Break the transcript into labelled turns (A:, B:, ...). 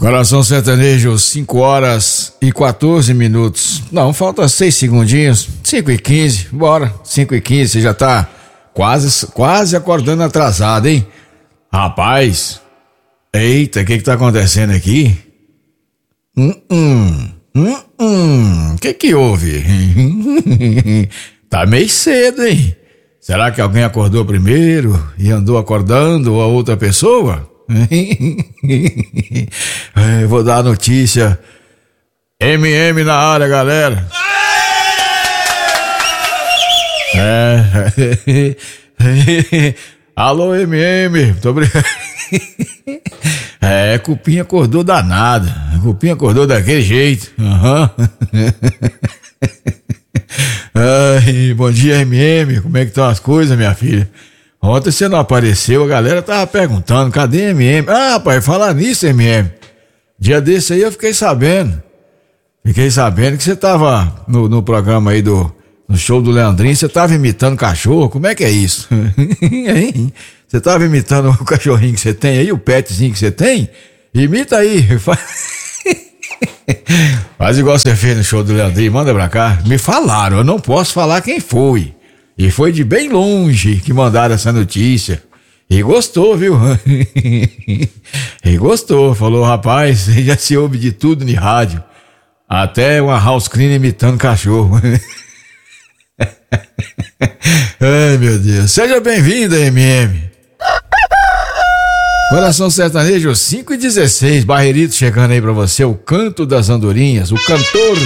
A: Coração Sertanejo, 5 horas e 14 minutos. Não, falta 6 segundinhos. 5 e 15, bora. 5 e 15, você já tá quase acordando atrasado, hein? Rapaz, eita, o que tá acontecendo aqui? Que houve? Tá meio cedo, hein? Será que alguém acordou primeiro e andou acordando a outra pessoa? Eu vou dar a notícia. MM na área, galera. Alô, MM, muito obrigado. Cupinha acordou danada. Cupinha acordou daquele jeito. Ai, bom dia, MM. Como é que estão as coisas, minha filha? Ontem você não apareceu, a galera tava perguntando, cadê MM? Ah, rapaz, falar nisso, MM. Dia desse aí eu fiquei sabendo. Fiquei sabendo que você tava no programa aí no show do Leandrinho, você tava imitando cachorro. Como é que é isso? Você tava imitando o cachorrinho que você tem aí, o petzinho que você tem? Imita aí. Faz igual você fez no show do Leandrinho, manda pra cá. Me falaram, eu não posso falar quem foi. E foi de bem longe que mandaram essa notícia. E gostou, viu? E gostou. Falou, rapaz, já se ouve de tudo no rádio. Até uma house clean imitando cachorro. Ai, meu Deus. Seja bem-vindo, MM. Coração Sertanejo, 5 e 16. Barreirito chegando aí pra você. O canto das andorinhas. O cantor